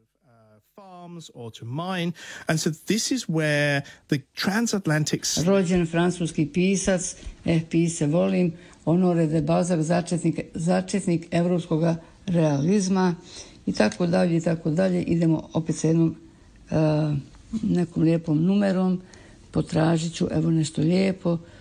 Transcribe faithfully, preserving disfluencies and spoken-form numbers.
farms or to mine, and so this is where the transatlantic. Rođen francuski pisac, eh, pise volim, Honoré de Balzac, začetnik, začetnik evropskog realizma i tako dalje i tako dalje. Idemo opet sa jednom uh, nekom lijepom numerom, potražit ću evo nešto lijepo.